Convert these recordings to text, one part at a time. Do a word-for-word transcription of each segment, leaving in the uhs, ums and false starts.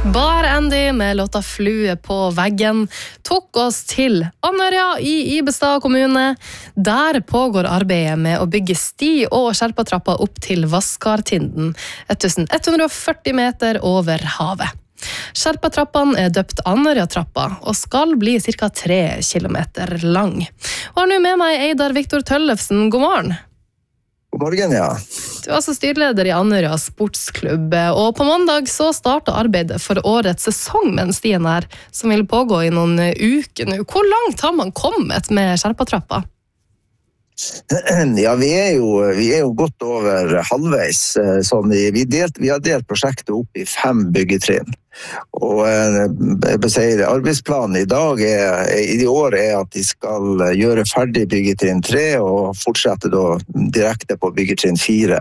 Bar Andy med låta Flue på veggen tok oss til Andørja i Ibestad kommune. Der pågår arbeidet med å bygge sti og skjerpatrappa opp til Vaskartinden, ellevehundre og førti meter over havet. Skjerpatrappene er døpt Andørja-trappa og skal bli cirka tre kilometer lang. Og har nå med meg Eidar Viktor Tøllefsen, god morgen. God morgen, ja. Du er altså styreleder i Andørja sportsklubb, og på mandag så startet arbeidet for årets sesong med stien her, som vil pågå i noen uker nå. Hvor langt har man kommet med skjerpatrappa? Ja, vi er jo, vi er jo godt over halvveis. Sånn, vi, delt, vi har delt prosjektet opp i fem byggetrinn. Og jeg sier, arbeidsplanen i dag er, i år er at de skal gjøre ferdig byggetrinn tre og fortsette da direkte på byggetrinn fire.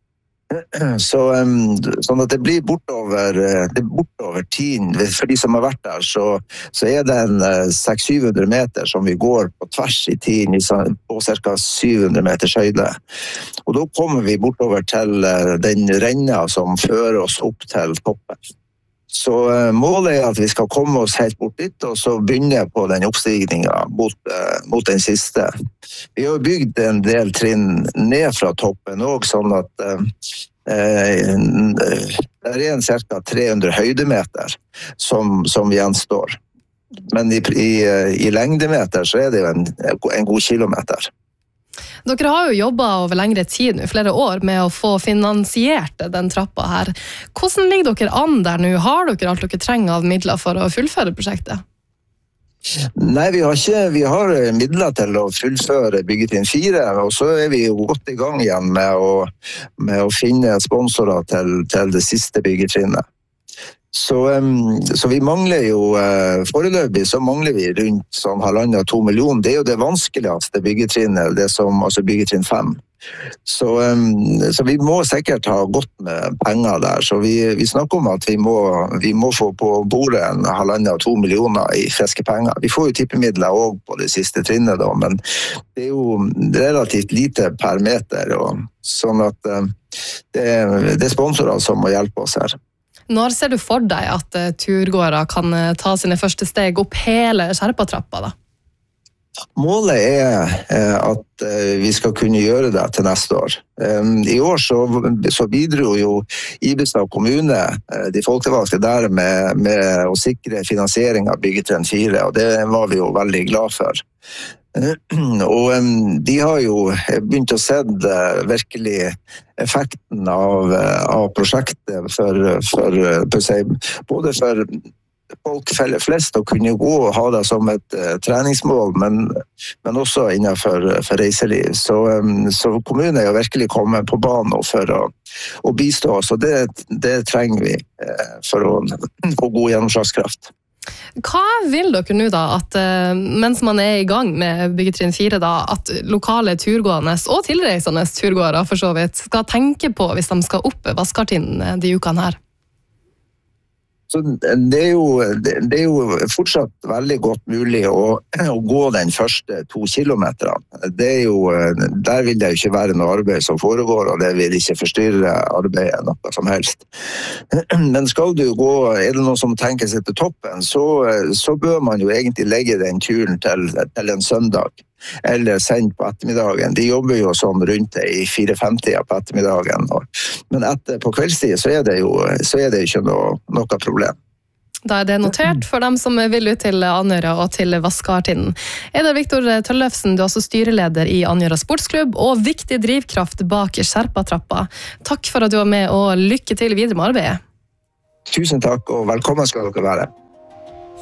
Så, sånn at det blir bortover, det er bortover tiden. For de som har vært der, så, så er det en seks til syv hundre meter som vi går på tvers i tiden på cirka syv hundre meters høyde. Og da kommer vi bortover til den renna som fører oss opp til toppen. Så målet er at vi skal komme oss helt bort dit, og så begynne på den oppstigningen mot, mot den siste. Vi har bygd en del trinn ned fra toppen også, sånn at eh, det er en cirka tre hundre høydemeter som, som gjenstår. Men i, i, i lengdemeter så er det jo en, en god kilometer. Dere har jo jobbet over lengre tid, flere år, med å få finansiert den trappa her. Hvordan ligger dere an der nå? Har dere alt dere trenger av midler for å fullføre prosjektet? Nei, vi har ikke, vi har midler til å fullføre byggetrinn fire, og så er vi jo godt i gang igjen med å, med å finne sponsorer til, til det siste byggetrinnet. Så, så vi mangler jo, foreløpig så mangler vi rundt sånn halvannen og to millioner. Det er jo det vanskeligste byggetrinnet, det som, altså byggetrinn fem. Så, så vi må sikkert ha godt med penger der. Så vi, vi snakker om at vi må, vi må få på bordet en halvannen og to millioner i friske penger. Vi får jo tippemidler også på det siste trinnet da, men det er jo relativt lite per meter. Og, sånn at det, det er sponsorer som må hjelpe oss her. Når ser du for deg at uh, turgåere kan uh, ta sine første steg opp hele skjerpatrappa da? Målet er uh, at uh, vi skal kunne gjøre det til neste år. Um, I år så, så bidro jo Ibestad kommune, uh, de folkevalgte der, med, med å sikre finansiering av byggetrinn fire, og det var vi jo veldig glad for. Og um, de har jo begynt å se uh, virkelig effekten av, uh, av prosjektet for, for, for seg, både for folk flest å kunne gå og ha det som et uh, treningsmål, men, men også innenfor for reiseliv. Så, um, så kommunen er jo virkelig kommet på banen for å, å bistå oss, og det, det trenger vi uh, for å få god gjennomslagskraft. Hva vil dere nå da, at mens man er i gang med byggetrinn fire da, at lokale turgående og tilreisende turgåere for så vidt skal tenke på hvis de skal opp Vaskartinden de ukene her? Så det er, jo, det er jo fortsatt veldig godt mulig å, å gå den første to kilometerne. Det er jo, der vil det jo ikke være noe arbeid som foregår, og det vil ikke forstyrre arbeidet noe som helst. Men skal du gå, er det noen som tenker seg til toppen, så, så bør man jo egentlig legge den turen til, til en søndag. Eller sendt på ettermiddagen. De jobber jo sånn rundt det i fire femti på ettermiddagen. Men etter, på kveldstid så er det jo så er det ikke noe, noe problem. Da er det notert for dem som vil ut til Andørja og til Vaskartinden. Eidar Viktor Tøllefsen, du er også styreleder i Andørja sportsklubb og viktig drivkraft bak skjerpatrappa. Takk for at du var med, og lykke til videre med arbeidet. Tusen takk, og velkommen skal dere være.